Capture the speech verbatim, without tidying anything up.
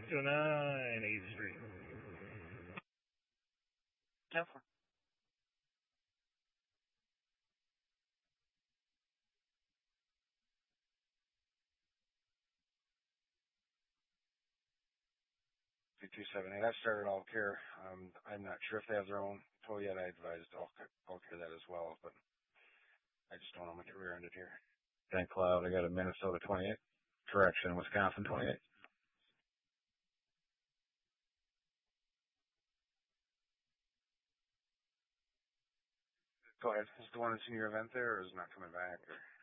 two oh nine, eighth Street. Yep. two seven eight. I've started all care. Um, I'm not sure if they have their own tow yet. I advised all, all care that as well, but I just don't know my career ended here. Saint Cloud, I got a Minnesota twenty-eight. Correction, Wisconsin twenty-eight. Go ahead. Is the one that's in your event there, or is it not coming back? Or?